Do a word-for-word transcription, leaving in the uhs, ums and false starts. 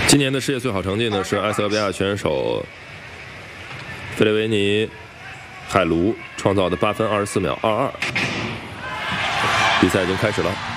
今年的世界最好成绩呢是埃塞俄比亚选手费雷维尼海卢创造的八分二十四秒二二。比赛已经开始了。